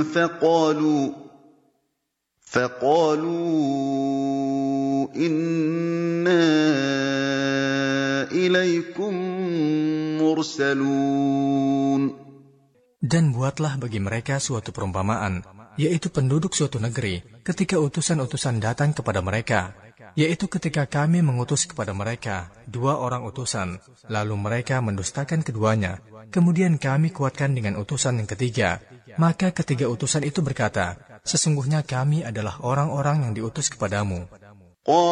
فقالوا إنا إليكم مرسلون. Dan buatlah bagi mereka suatu perumpamaan, yaitu penduduk suatu negeri, ketika utusan-utusan datang kepada mereka, yaitu ketika kami mengutus kepada mereka 2 orang utusan, lalu mereka mendustakan keduanya, kemudian kami kuatkan dengan utusan yang ketiga. Maka ketiga utusan itu berkata, sesungguhnya kami adalah orang-orang yang diutus kepadamu.